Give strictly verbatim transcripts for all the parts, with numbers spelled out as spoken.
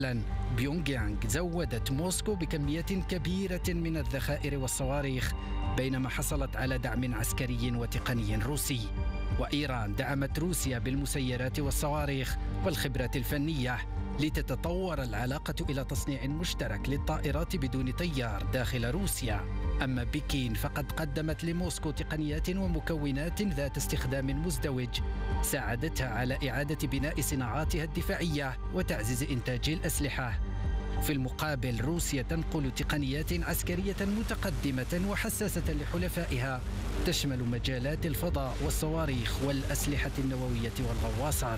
بيونغ يانغ زودت موسكو بكميات كبيرة من الذخائر والصواريخ، بينما حصلت على دعم عسكري وتقني روسي. وإيران دعمت روسيا بالمسيرات والصواريخ والخبرات الفنية لتتطور العلاقة إلى تصنيع مشترك للطائرات بدون طيار داخل روسيا. أما بكين فقد قدمت لموسكو تقنيات ومكونات ذات استخدام مزدوج ساعدتها على إعادة بناء صناعاتها الدفاعية وتعزيز إنتاج الأسلحة. في المقابل روسيا تنقل تقنيات عسكرية متقدمة وحساسة لحلفائها تشمل مجالات الفضاء والصواريخ والأسلحة النووية والغواصات.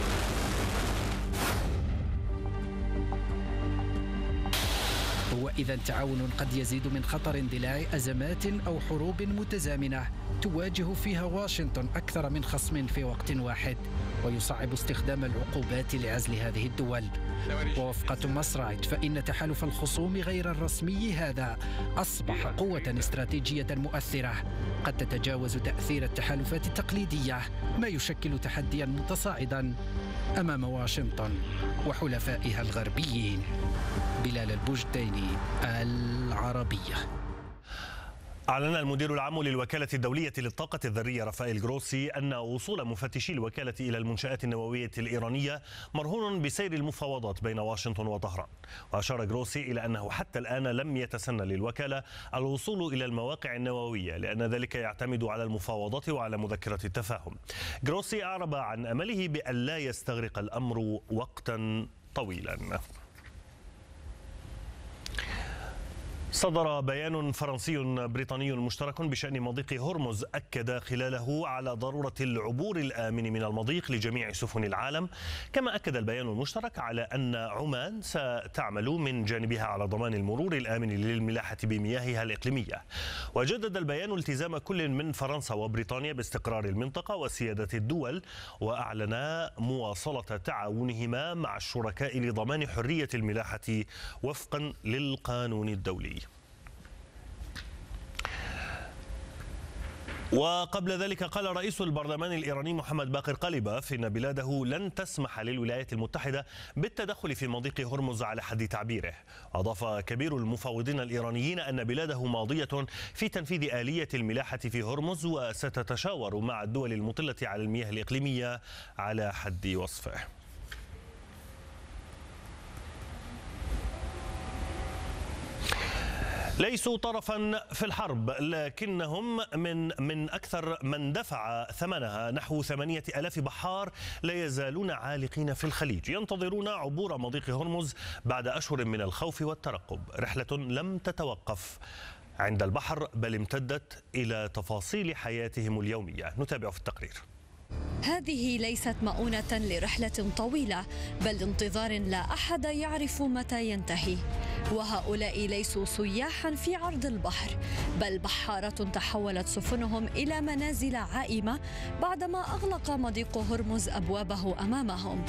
هو إذا تعاون قد يزيد من خطر اندلاع أزمات أو حروب متزامنة تواجه فيها واشنطن أكثر من خصم في وقت واحد، ويصعب استخدام العقوبات لعزل هذه الدول. ووفق توماس رايت فإن تحالف الخصوم غير الرسمي هذا أصبح قوة استراتيجية مؤثرة قد تتجاوز تأثير التحالفات التقليدية، ما يشكل تحديا متصاعدا أمام واشنطن وحلفائها الغربيين. بلال البجتيني، العربية. أعلن المدير العام للوكالة الدولية للطاقة الذرية رافائيل جروسي أن وصول مفتشي الوكالة إلى المنشآت النووية الإيرانية مرهون بسير المفاوضات بين واشنطن وطهران. وأشار جروسي إلى أنه حتى الآن لم يتسنى للوكالة الوصول إلى المواقع النووية، لأن ذلك يعتمد على المفاوضات وعلى مذكرة التفاهم. جروسي أعرب عن أمله بأن لا يستغرق الأمر وقتا طويلا. صدر بيان فرنسي بريطاني مشترك بشأن مضيق هرمز أكد خلاله على ضرورة العبور الآمن من المضيق لجميع سفن العالم. كما أكد البيان المشترك على أن عمان ستعمل من جانبها على ضمان المرور الآمن للملاحة بمياهها الإقليمية. وجدد البيان التزام كل من فرنسا وبريطانيا باستقرار المنطقة وسيادة الدول، وأعلنا مواصلة تعاونهما مع الشركاء لضمان حرية الملاحة وفقا للقانون الدولي. وقبل ذلك قال رئيس البرلمان الإيراني محمد باقر قالباف إن بلاده لن تسمح للولايات المتحدة بالتدخل في مضيق هرمز على حد تعبيره. أضاف كبير المفاوضين الإيرانيين أن بلاده ماضية في تنفيذ آلية الملاحة في هرمز وستتشاور مع الدول المطلة على المياه الإقليمية على حد وصفه. ليسوا طرفا في الحرب، لكنهم من من أكثر من دفع ثمنها. نحو ثمانية آلاف بحار لا يزالون عالقين في الخليج ينتظرون عبور مضيق هرمز بعد أشهر من الخوف والترقب. رحلة لم تتوقف عند البحر بل امتدت إلى تفاصيل حياتهم اليومية. نتابع في التقرير. هذه ليست مؤونة لرحلة طويلة، بل انتظار لا أحد يعرف متى ينتهي. وهؤلاء ليسوا سياحا في عرض البحر، بل بحارة تحولت سفنهم إلى منازل عائمة بعدما أغلق مضيق هرمز أبوابه أمامهم.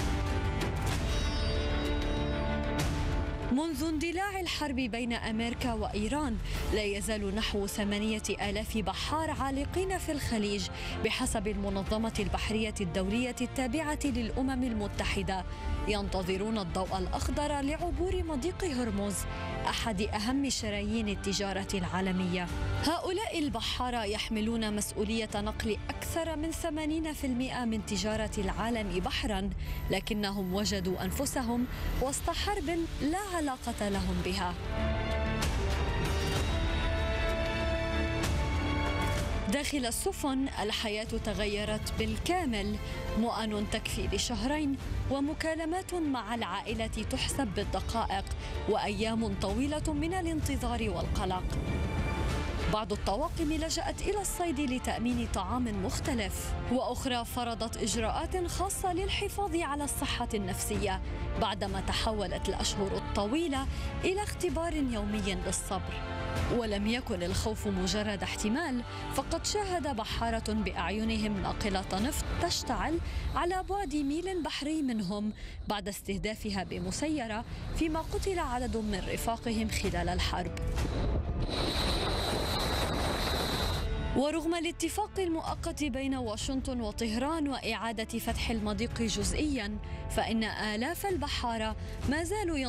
منذ اندلاع الحرب بين أمريكا وإيران لا يزال نحو ثمانية آلاف بحار عالقين في الخليج بحسب المنظمة البحرية الدولية التابعة للأمم المتحدة، ينتظرون الضوء الأخضر لعبور مضيق هرمز، أحد أهم شرايين التجارة العالمية. هؤلاء البحارة يحملون مسؤولية نقل أكثر من ثمانين بالمئة من تجارة العالم بحرا، لكنهم وجدوا أنفسهم وسط حرب لا علاقة لهم بها. داخل السفن الحياة تغيرت بالكامل، مؤن تكفي لشهرين ومكالمات مع العائلة تحسب بالدقائق وأيام طويلة من الانتظار والقلق. بعض الطواقم لجأت إلى الصيد لتأمين طعام مختلف، وأخرى فرضت إجراءات خاصة للحفاظ على الصحة النفسية بعدما تحولت الأشهر الطويلة إلى اختبار يومي للصبر. ولم يكن الخوف مجرد احتمال، فقد شاهد بحارة بأعينهم ناقلة نفط تشتعل على بعد ميل بحري منهم بعد استهدافها بمسيرة، فيما قتل عدد من رفاقهم خلال الحرب. ورغم الاتفاق المؤقت بين واشنطن وطهران وإعادة فتح المضيق جزئيا، فإن آلاف البحارة ما زالوا